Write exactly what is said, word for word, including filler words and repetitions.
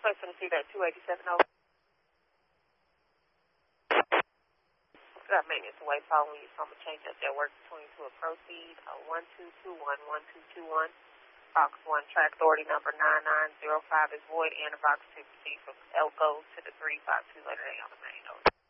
Place for the seat at two eighty-seven over. Got maintenance away following you, so I'm going to change up that work between to a proceed, uh, one two two one, one two two one. Box one, track authority number nine nine zero five is void, and the box two proceed from Elko to the three five two letter A on the main. Over.